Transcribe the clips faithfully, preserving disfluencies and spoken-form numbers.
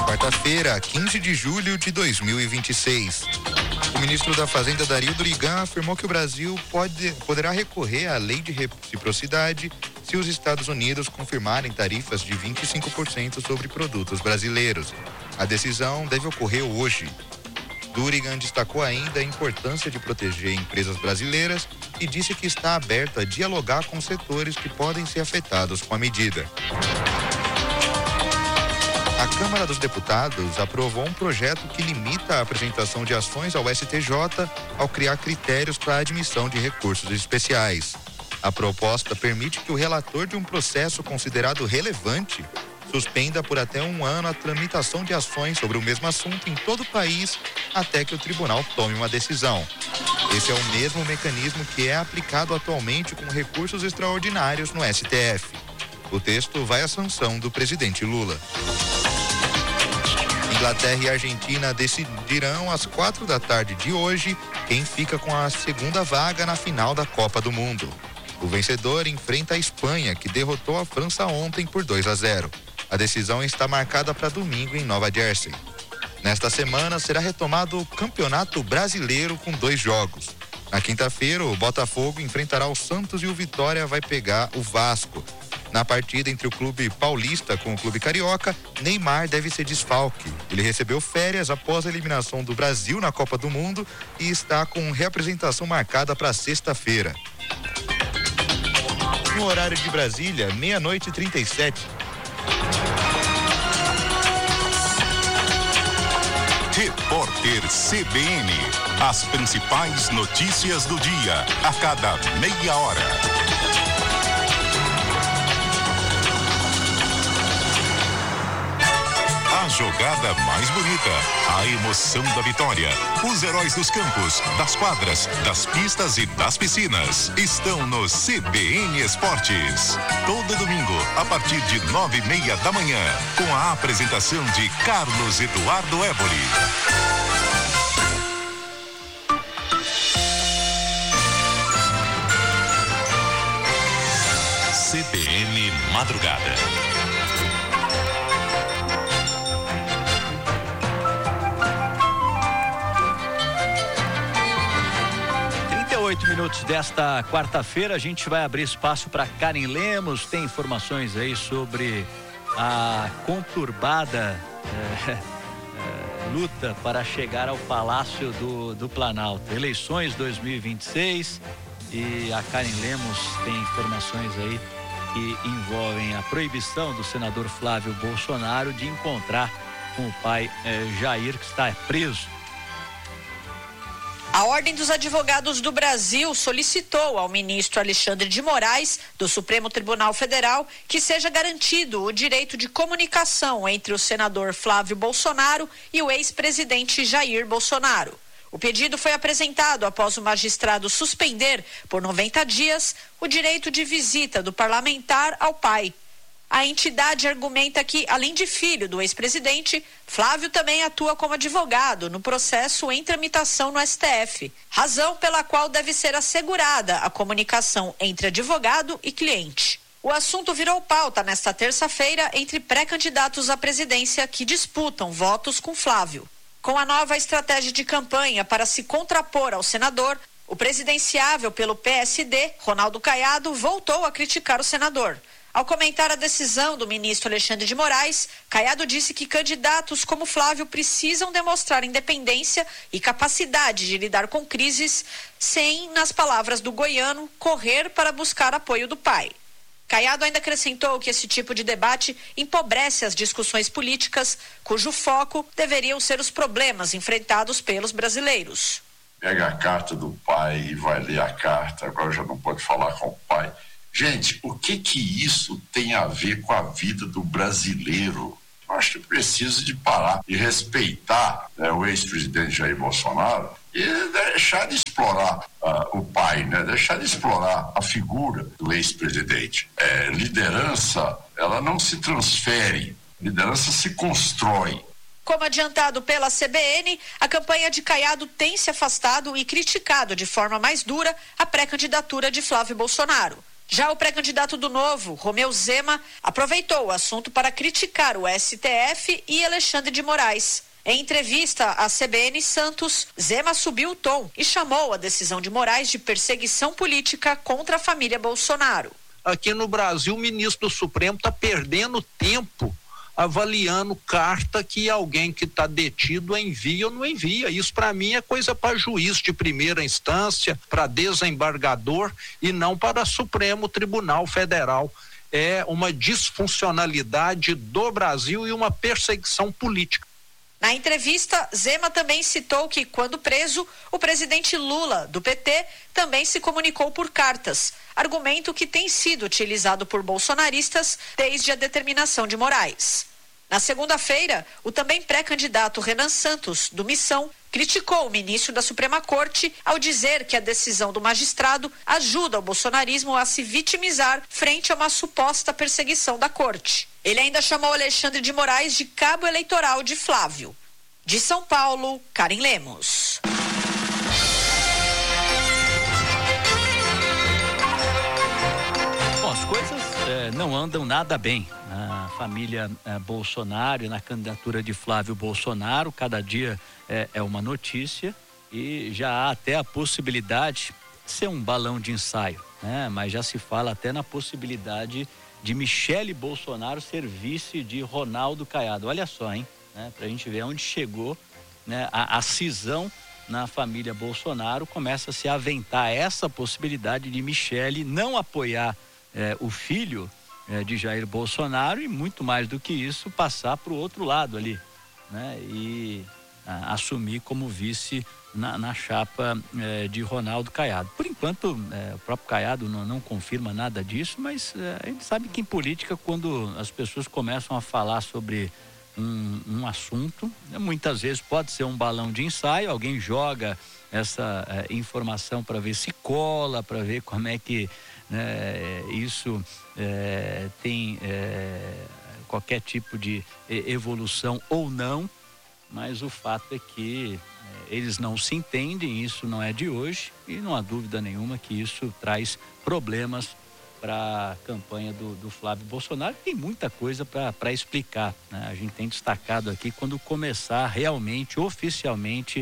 quarta-feira, quinze de julho de dois mil e vinte e seis. O ministro da Fazenda, Dario Durigan, afirmou que o Brasil pode, poderá recorrer à lei de reciprocidade se os Estados Unidos confirmarem tarifas de vinte e cinco por cento sobre produtos brasileiros. A decisão deve ocorrer hoje. Durigan destacou ainda a importância de proteger empresas brasileiras e disse que está aberto a dialogar com setores que podem ser afetados com a medida. A Câmara dos Deputados aprovou um projeto que limita a apresentação de ações ao S T J ao criar critérios para a admissão de recursos especiais. A proposta permite que o relator de um processo considerado relevante suspenda por até um ano a tramitação de ações sobre o mesmo assunto em todo o país até que o tribunal tome uma decisão. Esse é o mesmo mecanismo que é aplicado atualmente com recursos extraordinários no S T F. O texto vai à sanção do presidente Lula. Inglaterra e Argentina decidirão às quatro da tarde de hoje quem fica com a segunda vaga na final da Copa do Mundo. O vencedor enfrenta a Espanha, que derrotou a França ontem por dois a zero. A decisão está marcada para domingo em Nova Jersey. Nesta semana será retomado o Campeonato Brasileiro com dois jogos. Na quinta-feira, o Botafogo enfrentará o Santos e o Vitória vai pegar o Vasco. Na partida entre o clube paulista com o clube carioca, Neymar deve ser desfalque. Ele recebeu férias após a eliminação do Brasil na Copa do Mundo e está com reapresentação marcada para sexta-feira. No horário de Brasília, meia-noite e trinta e sete. Repórter C B N. As principais notícias do dia, a cada meia hora. A jogada mais bonita, a emoção da vitória, os heróis dos campos, das quadras, das pistas e das piscinas estão no C B N Esportes. Todo domingo, a partir de nove e meia da manhã, com a apresentação de Carlos Eduardo Évori. C B N Madrugada. Oito minutos desta quarta-feira, a gente vai abrir espaço para Karen Lemos. Tem informações aí sobre a conturbada é, é, luta para chegar ao Palácio do, do Planalto. Eleições dois mil e vinte e seis, e a Karen Lemos tem informações aí que envolvem a proibição do senador Flávio Bolsonaro de encontrar com o pai é, Jair, que está preso. A Ordem dos Advogados do Brasil solicitou ao ministro Alexandre de Moraes, do Supremo Tribunal Federal, que seja garantido o direito de comunicação entre o senador Flávio Bolsonaro e o ex-presidente Jair Bolsonaro. O pedido foi apresentado após o magistrado suspender, por noventa dias, o direito de visita do parlamentar ao pai. A entidade argumenta que, além de filho do ex-presidente, Flávio também atua como advogado no processo em tramitação no S T F, razão pela qual deve ser assegurada a comunicação entre advogado e cliente. O assunto virou pauta nesta terça-feira entre pré-candidatos à presidência que disputam votos com Flávio. Com a nova estratégia de campanha para se contrapor ao senador, o presidenciável pelo P S D, Ronaldo Caiado, voltou a criticar o senador. Ao comentar a decisão do ministro Alexandre de Moraes, Caiado disse que candidatos como Flávio precisam demonstrar independência e capacidade de lidar com crises sem, nas palavras do goiano, correr para buscar apoio do pai. Caiado ainda acrescentou que esse tipo de debate empobrece as discussões políticas, cujo foco deveriam ser os problemas enfrentados pelos brasileiros. Pega a carta do pai e vai ler a carta, agora já não pode falar com o pai. Gente, o que que isso tem a ver com a vida do brasileiro? Eu acho que precisa de parar e respeitar, né, o ex-presidente Jair Bolsonaro e deixar de explorar uh, o pai, né? Deixar de explorar a figura do ex-presidente. É, liderança, ela não se transfere, liderança se constrói. Como adiantado pela C B N, a campanha de Caiado tem se afastado e criticado de forma mais dura a pré-candidatura de Flávio Bolsonaro. Já o pré-candidato do Novo, Romeu Zema, aproveitou o assunto para criticar o S T F e Alexandre de Moraes. Em entrevista à C B N Santos, Zema subiu o tom e chamou a decisão de Moraes de perseguição política contra a família Bolsonaro. Aqui no Brasil, o ministro do Supremo está perdendo tempo avaliando carta que alguém que está detido envia ou não envia. Isso para mim é coisa para juiz de primeira instância, para desembargador e não para Supremo Tribunal Federal. É uma disfuncionalidade do Brasil e uma perseguição política. Na entrevista, Zema também citou que, quando preso, o presidente Lula, do P T, também se comunicou por cartas, argumento que tem sido utilizado por bolsonaristas desde a determinação de Moraes. Na segunda-feira, o também pré-candidato Renan Santos, do Missão, criticou o ministro da Suprema Corte ao dizer que a decisão do magistrado ajuda o bolsonarismo a se vitimizar frente a uma suposta perseguição da corte. Ele ainda chamou Alexandre de Moraes de cabo eleitoral de Flávio. De São Paulo, Karen Lemos. Bom, as coisas eh, não andam nada bem na família eh, Bolsonaro e na candidatura de Flávio Bolsonaro. Cada dia eh, é uma notícia e já há até a possibilidade de ser um balão de ensaio, né? Mas já se fala até na possibilidade de Michele Bolsonaro ser vice de Ronaldo Caiado. Olha só, hein? Né? Pra gente ver onde chegou, né? A, a cisão na família Bolsonaro. Começa a se aventar essa possibilidade de Michele não apoiar eh, o filho eh, de Jair Bolsonaro e, muito mais do que isso, passar para o outro lado ali, né? E a, assumir como vice na, na chapa eh, de Ronaldo Caiado. Por enquanto, eh, o próprio Caiado não, não confirma nada disso, mas eh, a gente sabe que em política, quando as pessoas começam a falar sobre um, um assunto, muitas vezes pode ser um balão de ensaio, alguém joga essa eh, informação para ver se cola, para ver como é que, né, isso eh, tem eh, qualquer tipo de evolução ou não, mas o fato é que eles não se entendem, isso não é de hoje e não há dúvida nenhuma que isso traz problemas para a campanha do, do Flávio Bolsonaro. Tem muita coisa para explicar, né? A gente tem destacado aqui quando começar realmente, oficialmente,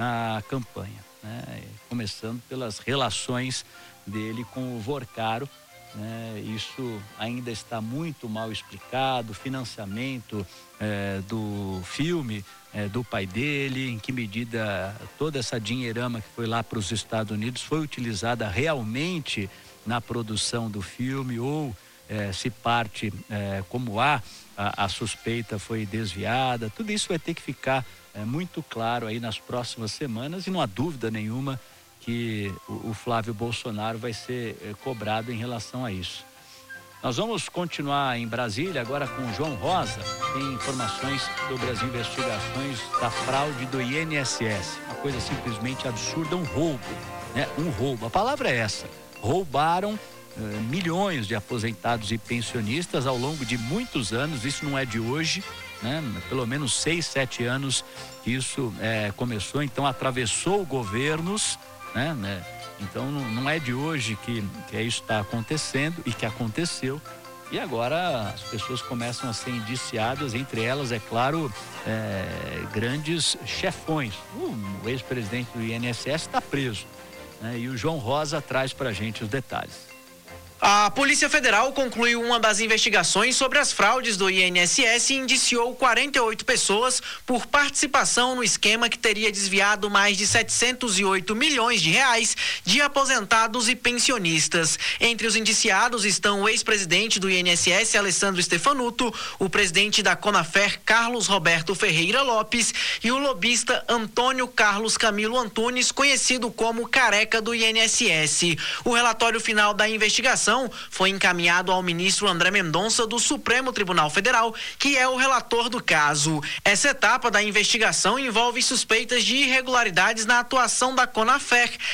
a campanha, né? Começando pelas relações dele com o Vorcaro, né? Isso ainda está muito mal explicado, financiamento eh, do filme eh, do pai dele, em que medida toda essa dinheirama que foi lá para os Estados Unidos foi utilizada realmente na produção do filme ou eh, se parte eh, como há, a, a suspeita foi desviada. Tudo isso vai ter que ficar eh, muito claro aí nas próximas semanas e não há dúvida nenhuma que o, o Flávio Bolsonaro vai ser eh, cobrado em relação a isso. Nós vamos continuar em Brasília agora com o João Rosa, tem informações sobre as investigações da fraude do I N S S. Uma coisa simplesmente absurda, um roubo, né? Um roubo, a palavra é essa. Roubaram eh, milhões de aposentados e pensionistas ao longo de muitos anos, isso não é de hoje, né? Pelo menos seis, sete anos que isso eh, começou, então atravessou governos, né? né? Então não, não é de hoje que, que isso está acontecendo e que aconteceu. E agora as pessoas começam a ser indiciadas, entre elas, é claro, é, grandes chefões. O, o ex-presidente do I N S S está preso, né? E o João Rosa traz para a gente os detalhes. A Polícia Federal concluiu uma das investigações sobre as fraudes do I N S S e indiciou quarenta e oito pessoas por participação no esquema que teria desviado mais de setecentos e oito milhões de reais de aposentados e pensionistas. Entre os indiciados estão o ex-presidente do I N S S, Alessandro Stefanuto, o presidente da Conafer, Carlos Roberto Ferreira Lopes, e o lobista Antônio Carlos Camilo Antunes, conhecido como Careca do I N S S. O relatório final da investigação foi encaminhado ao ministro André Mendonça do Supremo Tribunal Federal, que é o relator do caso. Essa etapa da investigação envolve suspeitas de irregularidades na atuação da Conafer,